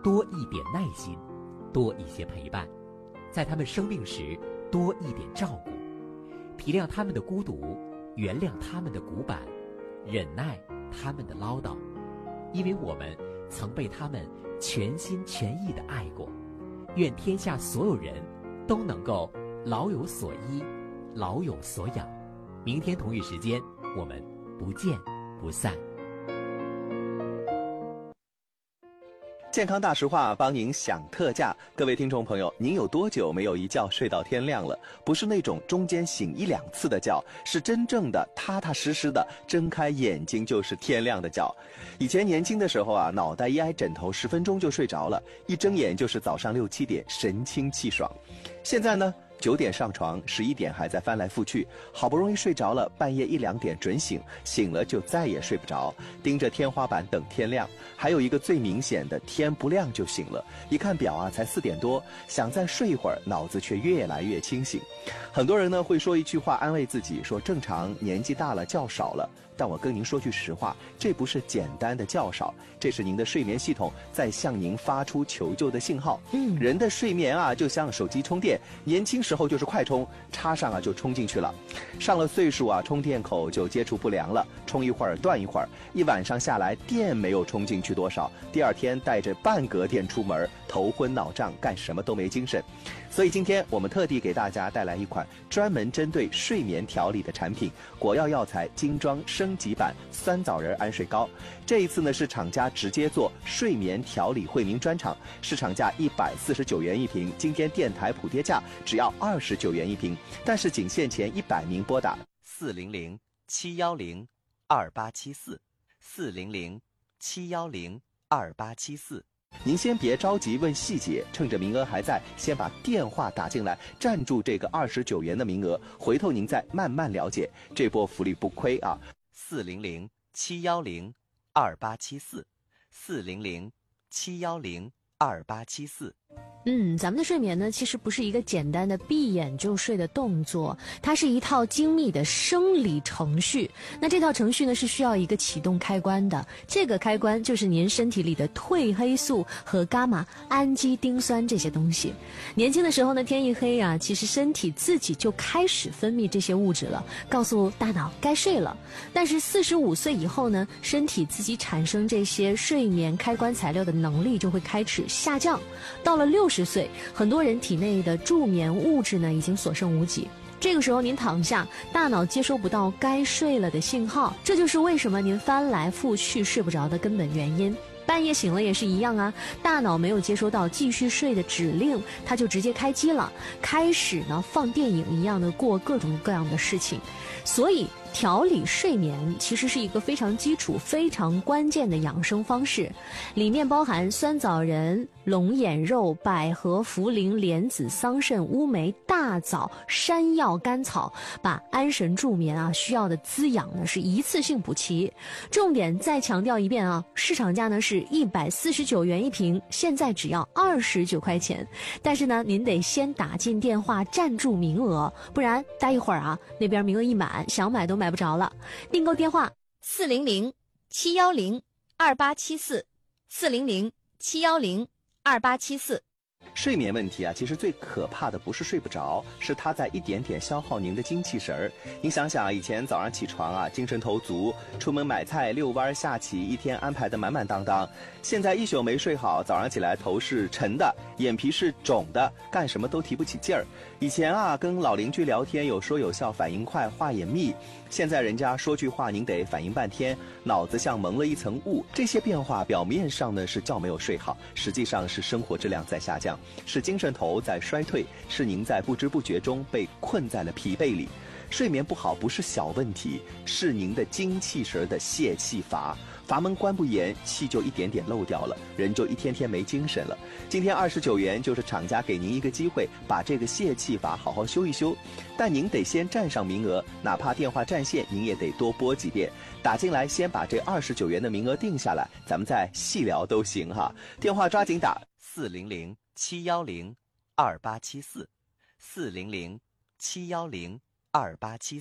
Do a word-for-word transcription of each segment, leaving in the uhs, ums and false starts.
多一点耐心，多一些陪伴，在他们生病时多一点照顾，体谅他们的孤独，原谅他们的古板，忍耐他们的唠叨，因为我们曾被他们全心全意地爱过。愿天下所有人都能够老有所依，老有所养。明天同一时间，我们不见不散。 健康大实话帮您享特价，各位听众朋友，您有多久没有一觉睡到天亮了？不是那种中间醒一两次的觉，是真正的踏踏实实的睁开眼睛就是天亮的觉。以前年轻的时候啊，脑袋一挨枕头十分钟就睡着了，一睁眼就是早上六七点，神清气爽。现在呢，九点上床，十一点还在翻来覆去，好不容易睡着了，半夜一两点准醒，醒了就再也睡不着，盯着天花板等天亮。还有一个最明显的，天不亮就醒了，一看表啊，才四点多，想再睡一会儿，脑子却越来越清醒。很多人呢会说一句话安慰自己，说正常，年纪大了觉少了。但我跟您说句实话，这不是简单的觉少，这是您的睡眠系统在向您发出求救的信号。嗯，人的睡眠啊，就像手机充电，年轻时候就是快充，插上啊就充进去了。上了岁数啊，充电口就接触不良了，充一会儿断一会儿，一晚上下来电没有充进去多少，第二天带着半格电出门，头昏脑胀，干什么都没精神。所以今天我们特地给大家带来一款专门针对睡眠调理的产品——果药药材精装升级版酸枣仁安睡膏。这一次呢是厂家直接做睡眠调理惠民专场，市场价一百四十九元一瓶，今天电台普跌价只要二十九元一瓶，但是仅限前一百名拨打四零零七幺零二八七四四零零七幺零二八七四。您先别着急问细节，趁着名额还在，先把电话打进来，占住这个二十九元的名额，回头您再慢慢了解，这波福利不亏啊！四零零七幺零二八七四，四零零七幺零二八七四。 嗯，咱们的睡眠呢，其实不是一个简单的闭眼就睡的动作，它是一套精密的生理程序。那这套程序呢，是需要一个启动开关的，这个开关就是您身体里的褪黑素和伽马氨基丁酸这些东西。年轻的时候呢，天一黑啊，其实身体自己就开始分泌这些物质了，告诉大脑该睡了。但是四十五岁以后呢，身体自己产生这些睡眠开关材料的能力就会开始下降。到了六十岁，很多人体内的助眠物质呢已经所剩无几。这个时候您躺下，大脑接收不到该睡了的信号，这就是为什么您翻来覆去睡不着的根本原因。半夜醒了也是一样啊，大脑没有接收到继续睡的指令，它就直接开机了，开始呢放电影一样的过各种各样的事情。所以调理睡眠其实是一个非常基础、非常关键的养生方式，里面包含酸枣仁、龙眼肉、百合、茯苓、莲子、桑葚、乌梅、大枣、山药、甘草，把安神助眠啊需要的滋养呢是一次性补齐。重点再强调一遍啊，市场价呢是一百四十九元一瓶，现在只要二十九块钱。但是呢，您得先打进电话占住名额，不然待一会儿啊，那边名额一满，想买都买不着了。订购电话四零零七幺零二八七四，四零零七幺零二八七四。 睡眠问题啊，其实最可怕的不是睡不着，是它在一点点消耗您的精气神儿。您想想啊，以前早上起床啊，精神头足，出门买菜、遛弯、下棋，一天安排的满满当当。现在一宿没睡好，早上起来头是沉的，眼皮是肿的，干什么都提不起劲儿。以前啊，跟老邻居聊天有说有笑，反应快，话也密。现在人家说句话，您得反应半天，脑子像蒙了一层雾。这些变化表面上呢是觉没有睡好，实际上是生活质量在下降，是精神头在衰退，是您在不知不觉中被困在了疲惫里。睡眠不好不是小问题，是您的精气神的泄气阀，阀门关不严，气就一点点漏掉了，人就一天天没精神了。今天二十九元就是厂家给您一个机会，把这个泄气阀好好修一修。但您得先占上名额，哪怕电话占线，您也得多拨几遍。打进来，先把这二十九元的名额定下来，咱们再细聊都行哈。电话抓紧打四零零七幺零二八七四，四零零七幺零二八七四。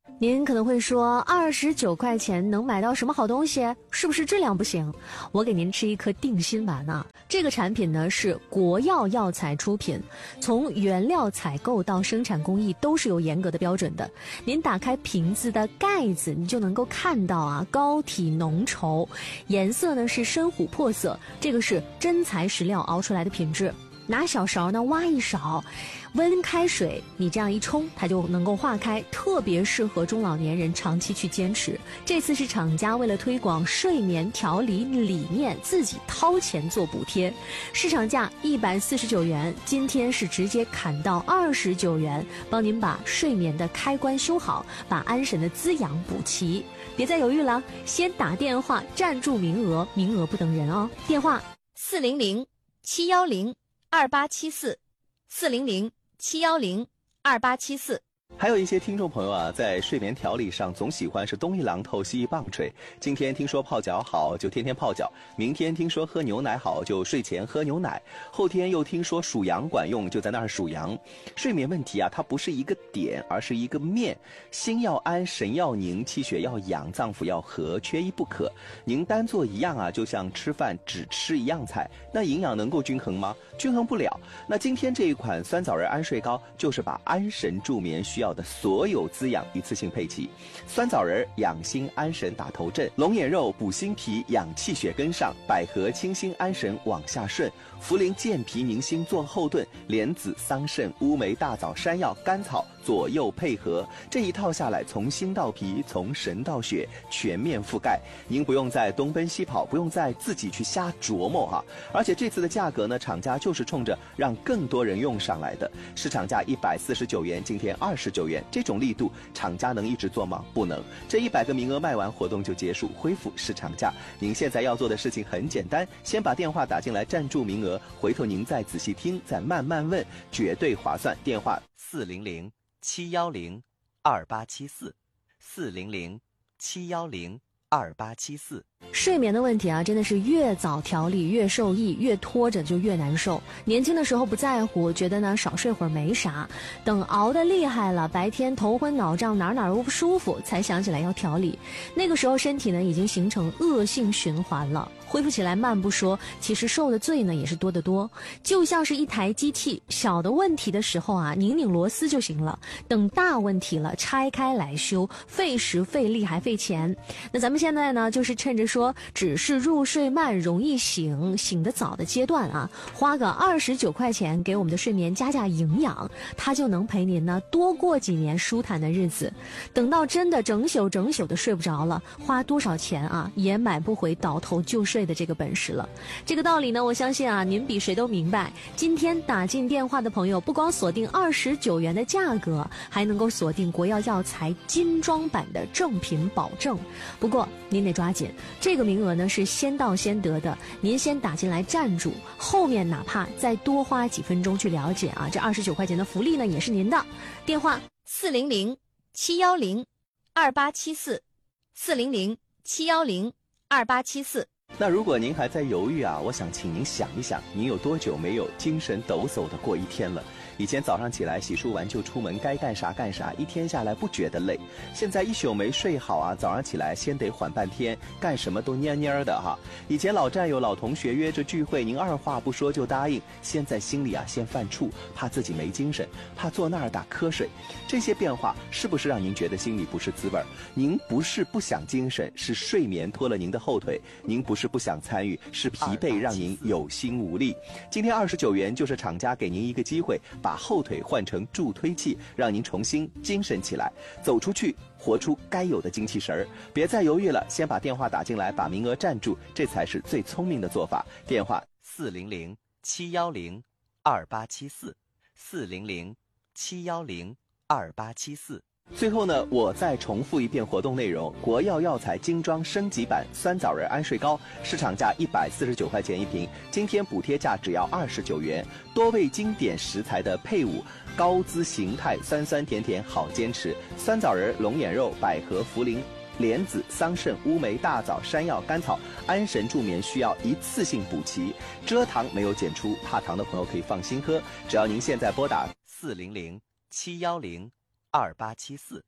您可能会说，二十九块钱能买到什么好东西？是不是质量不行？我给您吃一颗定心丸啊！这个产品呢是国药药材出品，从原料采购到生产工艺都是有严格的标准的。您打开瓶子的盖子，你就能够看到啊，膏体浓稠，颜色呢是深琥珀色，这个是真材实料熬出来的品质。拿小勺呢挖一勺，温开水，你这样一冲，它就能够化开，特别适合中老年人长期去坚持。这次是厂家为了推广睡眠调理理念，自己掏钱做补贴，市场价一百四十九元，今天是直接砍到二十九元，帮您把睡眠的开关修好，把安神的滋养补齐。别再犹豫了，先打电话占住名额，名额不等人哦。电话四零零七幺零二八七四，四零零七幺零二八七四。 还有一些听众朋友啊，在睡眠调理上总喜欢是东一榔头西一棒槌。今天听说泡脚好，就天天泡脚；明天听说喝牛奶好，就睡前喝牛奶；后天又听说数羊管用，就在那儿数羊。睡眠问题啊，它不是一个点，而是一个面。心要安，神要宁，气血要养，脏腑要和，缺一不可。您单做一样啊，就像吃饭只吃一样菜，那营养能够均衡吗？均衡不了。那今天这一款酸枣仁安睡膏，就是把安神助眠需要的所有滋养一次性配齐。酸枣仁养心安神打头阵，龙眼肉补心脾养气血跟上，百合清心安神往下顺，茯苓健脾宁心做后盾，莲子桑葚乌梅大枣山药甘草左右配合，这一套下来，从心到脾，从神到血，全面覆盖。您不用再东奔西跑，不用再自己去瞎琢磨哈。而且这次的价格呢，厂家就是冲着让更多人用上来的，市场价一百四十九元，今天二十九元，这种力度，厂家能一直做吗？不能。这一百个名额卖完，活动就结束，恢复市场价。您现在要做的事情很简单，先把电话打进来占住名额，回头您再仔细听，再慢慢问，绝对划算。电话四零零七幺零二八七四，四零零七幺零二八七四。 睡眠的问题啊，真的是越早调理越受益，越拖着就越难受。年轻的时候不在乎，觉得呢少睡会儿没啥，等熬得厉害了，白天头昏脑胀，哪哪都不舒服，才想起来要调理。那个时候身体呢已经形成恶性循环了，恢复起来慢不说，其实受的罪呢也是多得多。就像是一台机器，小的问题的时候啊，拧拧螺丝就行了，等大问题了拆开来修，费时费力还费钱。那咱们现在呢，就是趁着说只是入睡慢容易醒醒得早的阶段啊，花个二十九块钱给我们的睡眠加加营养，它就能陪您呢多过几年舒坦的日子。等到真的整宿整宿的睡不着了，花多少钱啊也买不回倒头就睡的这个本事了。这个道理呢，我相信啊您比谁都明白。今天打进电话的朋友，不光锁定二十九元的价格，还能够锁定国药药材精装版的正品保证。不过您得抓紧，这个名额呢是先到先得的，您先打进来站住，后面哪怕再多花几分钟去了解啊，这二十九块钱的福利呢也是您的。电话四零零七幺零二八七四，四零零七幺零二八七四。 那如果您还在犹豫啊，我想请您想一想，您有多久没有精神抖擞的过一天了？以前早上起来洗漱完就出门，该干啥干啥，一天下来不觉得累。现在一宿没睡好啊，早上起来先得缓半天，干什么都蔫蔫的哈。以前老战友老同学约着聚会，您二话不说就答应，现在心里啊先犯怵，怕自己没精神，怕坐那儿打瞌睡。这些变化是不是让您觉得心里不是滋味？您不是不想精神，是睡眠拖了您的后腿；您不是不想参与，是疲惫让您有心无力。今天二十九元就是厂家给您一个机会，把后腿换成助推器，让您重新精神起来，走出去，活出该有的精气神儿。别再犹豫了，先把电话打进来，把名额占住，这才是最聪明的做法。电话四零零七幺零二八七四，四零零七幺零二八七四。最后呢，我再重复一遍活动内容：国药药材精装升级版酸枣仁安睡膏，市场价一百四十九块钱一瓶，今天补贴价只要二十九元。多味经典食材的配伍，高姿形态，酸酸甜甜好坚持。酸枣仁、龙眼肉、百合、茯苓、莲子、桑葚、乌梅、大枣、山药、甘草，安神助眠需要一次性补齐，蔗糖没有检出，怕糖的朋友可以放心喝。只要您现在拨打四零零七幺零二八七四，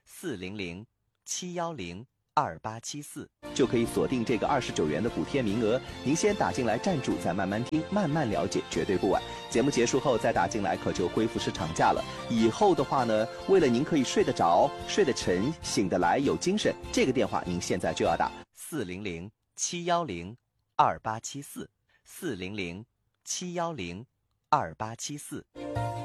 四零零七幺零二八七四， 就可以锁定这个二十九元的补贴名额。您先打进来站住，再慢慢听，慢慢了解，绝对不晚。节目结束后再打进来，可就恢复市场价了。以后的话呢，为了您可以睡得着、睡得沉、醒得来、有精神，这个电话您现在就要打四零零七幺零二八七四，四零零七幺零二八七四。